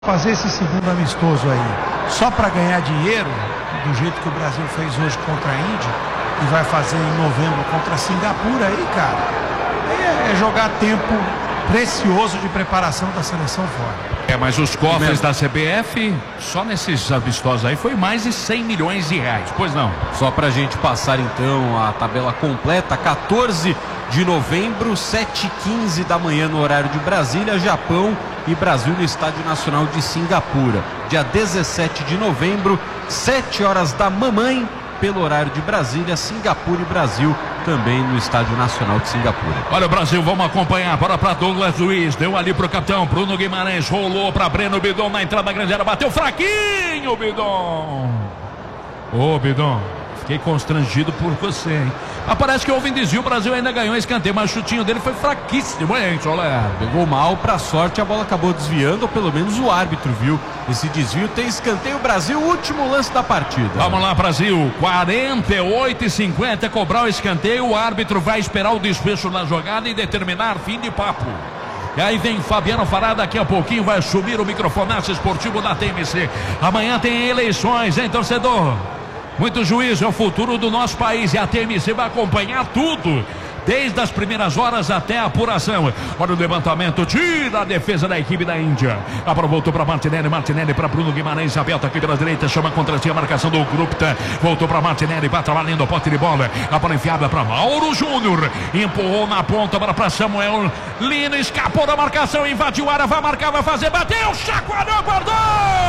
Fazer esse segundo amistoso aí só para ganhar dinheiro, do jeito que o Brasil fez hoje contra a Índia e vai fazer em novembro contra a Singapura aí, cara, é jogar tempo precioso de preparação da seleção fora. Mas os cofres da CBF, só nesses amistosos aí, foi mais de 100 milhões de reais, pois não? Só pra gente passar então a tabela completa, 14 de novembro, 7h15 da manhã no horário de Brasília, Japão e Brasil no Estádio Nacional de Singapura. Dia 17 de novembro, 7 horas da mamãe, pelo horário de Brasília, Singapura e Brasil também no Estádio Nacional de Singapura. Olha o Brasil, vamos acompanhar, bora pra Douglas Luiz, deu ali pro capitão Bruno Guimarães, rolou pra Breno Bidon na entrada da grande área, bateu fraquinho, Bidon. Ô, Bidon, fiquei constrangido por você, hein? Mas parece que houve um desvio, o Brasil ainda ganhou escanteio, mas o chutinho dele foi fraquíssimo, hein, Soler? Pegou mal, pra sorte a bola acabou desviando, ou pelo menos o árbitro viu esse desvio. Tem escanteio, Brasil, último lance da partida. Vamos lá, Brasil, 48:50, cobrar o escanteio, o árbitro vai esperar o desfecho na jogada e determinar fim de papo. E aí vem Fabiano Fará, daqui a pouquinho vai assumir o microfonaço esportivo da TMC. Amanhã tem eleições, hein, torcedor? Muito juízo, é o futuro do nosso país e a TMC vai acompanhar tudo, desde as primeiras horas até a apuração. Olha o levantamento, tira a defesa da equipe da Índia. A bola voltou para Martinelli para Bruno Guimarães, aberto aqui pela direita, chama contra si a marcação do Gupta. Voltou para Martinelli, vai trabalhando o pote de bola. A bola enfiada para Mauro Júnior, empurrou na ponta, bola para Samuel Lino, escapou da marcação, invadiu a área, vai marcar, vai fazer, bateu, chacoalhou, guardou!